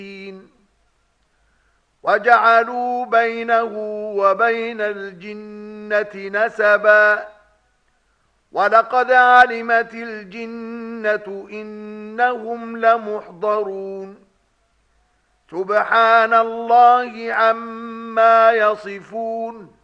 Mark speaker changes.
Speaker 1: وجعلوا بينه وبين الجنة نسبا ولقد علمت الجنة إنهم لمحضرون سبحان الله عما يصفون